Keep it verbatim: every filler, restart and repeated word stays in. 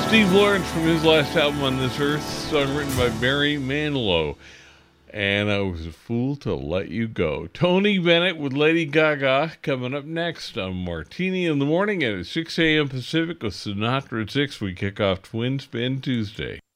Steve Lawrence from his last album on this earth, song written by Barry Manilow. And I Was a Fool to Let You Go. Tony Bennett with Lady Gaga coming up next on Martini in the Morning at six a.m. Pacific with Sinatra at six. We kick off Twin Spin Tuesday.